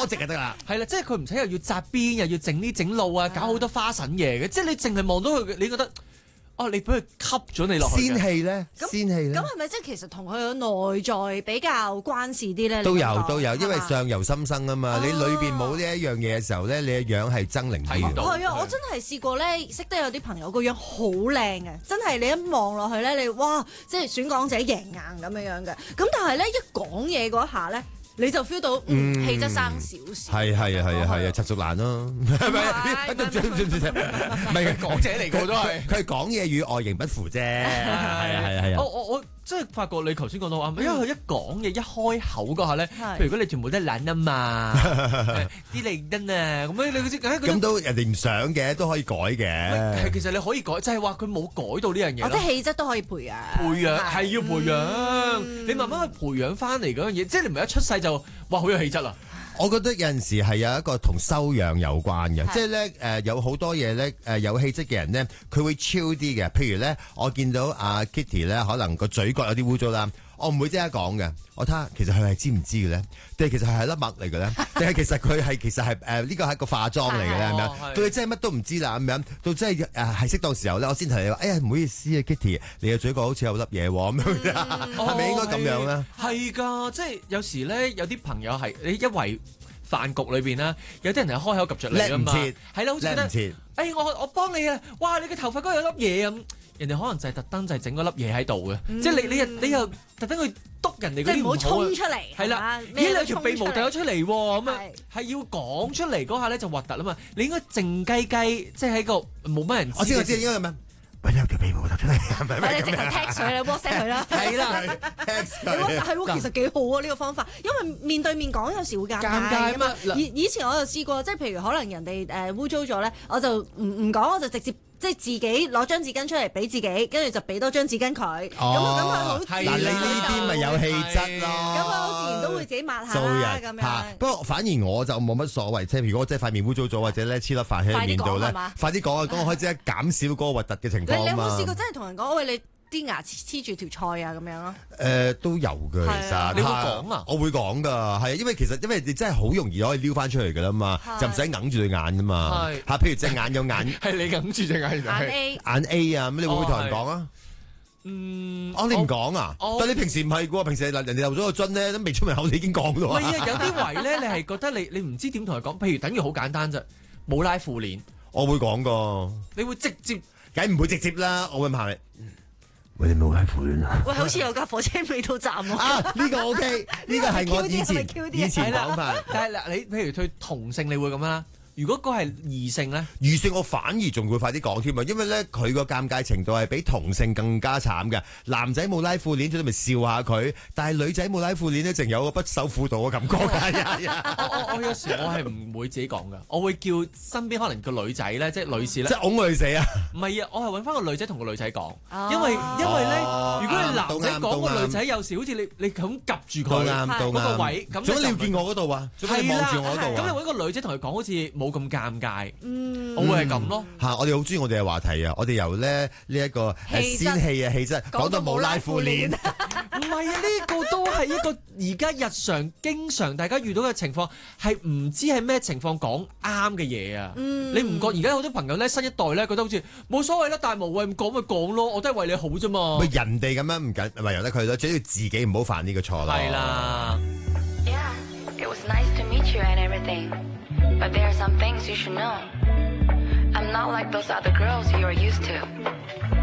多直就得啦。 係啦，即係佢唔使又要紮邊，又要整呢整路啊，搞好多花神嘢嘅。即係你淨係望到佢，你覺得你俾佢吸咗你落去。 仙氣咧，仙氣咧。 咁係咪即係其實同佢嘅內在比較關事啲咧？ 都有，因為相由心生啊嘛。你裏邊冇呢一樣嘢嘅時候咧，你嘅樣係猙獰啲嘅。 係啊，我真係試過咧，識得有啲朋友個樣好靚嘅，真係你一望落去咧，你哇，即係選港姐贏硬咁樣嘅。咁但係咧一講嘢嗰下咧，你就 feel 到氣質生少少。 係，陳淑蘭咯，係咪？唔係港姐嚟個都係， 佢係講嘢與外形不符啫。係啊。 我即係發覺你頭先講到啱，因為佢一講嘢一開口嗰下咧，譬如如果你全部都係懶啊嘛，啲靈燈啊，咁樣你咁都人哋唔想嘅，都可以改嘅。 其實你可以改，就係話佢冇改到呢樣嘢。 或者氣質都可以培養。 培養係要培養，你慢慢去培養翻嚟嗰樣嘢，即係你唔係一出世就哇好有氣質啊！ 我覺得有陣時係有一個同修養有關嘅，即係咧有好多嘢咧有氣質嘅人咧，佢會超啲嘅。譬如咧，我見到阿 Kitty 咧，可能個嘴角有啲污糟啦，我唔會即刻講嘅。我睇下其實佢係知唔知嘅咧？定係其實係粒墨嚟嘅咧？定係其實佢係呢個係一個化妝嚟嘅咧？係咪啊？到你真係乜都唔知啦咁樣，到真係係適當時候咧，我先同你話：哎呀唔好意思啊 Kitty，你嘅嘴角好似有粒嘢喎咁樣，係咪應該咁樣咧？ 係㗎，即係有時咧有啲朋友係你一圍飯局裏邊啦，有啲人係開口及着你㗎嘛，係啦，好似覺得我幫你啊！哇，你嘅頭髮嗰有粒嘢咁。人哋可能就係特登就係整嗰粒嘢喺度嘅，即係你又特登去篤人哋嗰啲唔好， 即係唔好衝出嚟， 係啦，呢兩條鼻毛掉咗出嚟喎，咁啊係要講出嚟嗰下咧就核突啊嘛，你應該靜雞雞，即係喺個冇乜人知。 我知應該咁樣。揾兩條鼻毛掉出嚟，係咪？ 你直頭 text 佢啦 ，WhatsApp 佢啦。 係啦你 WhatsApp 係喎，其實幾好啊呢個方法，因為面對面講有時會尷尬啊嘛。以前我就試過，即係譬如可能人哋污糟咗咧，我就唔講，我就直接。即係自己攞張紙巾出嚟俾自己，跟住就俾多張紙巾佢。咁我咁佢好自然。 嗱，你呢啲咪有氣質咯。 咁我好自然都會自己抹下啦。咁樣。 不過反而我就冇乜所謂，即係如果我真係塊面污糟咗，或者咧黐粒飯喺面度咧，快啲講啊！咁我可以即刻減少嗰個核突嘅情況啊嘛。 你有冇試過真係同人講喂你？啲牙黐住條菜啊咁樣咯， 都有嘅其實， 你會講啊？ 我會講噶，係因為你真係好容易可以撩翻出嚟噶啦嘛，就唔使揞住對眼噶嘛，譬如隻眼有眼， 係你揞住隻眼， 眼 A 啊，咁你會唔會同人講啊？你唔講啊？但你平時唔係喎，平時人哋漏咗個樽咧，都未出門口你已經講咗。 唔係啊，有啲位咧，你係覺得你唔知點同佢講，譬如等於好簡單啫，冇拉褲鏈， 我會講噶。 你會直接， 梗唔會直接啦，我會問你。喂，你冇拉褲鏈啊？ 喂，好似有架火車未到站喎。 呢個 OK，呢個係我以前講法。 但係嗱，你譬如對同性，你會咁啦。如果嗰係異性咧， 異性我反而仲會快啲講添啊，因為咧佢個尷尬程度係比同性更加慘嘅。男仔冇拉褲鏈，最多咪笑下佢，但係女仔冇拉褲鏈咧，淨有個不守婦道嘅感覺㗎。 我有時我係唔會自己講噶，我會叫身邊可能個女仔咧，即係女士咧， 即係擁佢死啊！ 唔係啊，我係揾翻個女仔同個女仔講，因為咧，如果你男仔講個女仔有時好似你咁夾住佢嗰個位，咁做乜你要見我嗰度啊？做乜你望住我嗰度啊？ 咁你揾個女仔同佢講，好似冇咁尷尬，我會係咁咯。 我哋好中意我哋嘅話題啊！我哋由咧呢一個仙氣啊氣質講到冇拉褲鏈， 唔係啊！呢個都係一個而家日常經常大家遇到嘅情況，係唔知係咩情況講啱嘅嘢啊！你唔覺而家好多朋友咧，新一代咧覺得好似冇所謂啦，但係無謂講咪講咯，我都係為你好啫嘛。 咪人哋咁樣唔緊，咪由得佢咯，最緊要自己唔好犯呢個錯咯。 係啦。 Yeah, it was nice to meet you and everything, but there are some things you should know. I'm not like those other girls you are used to.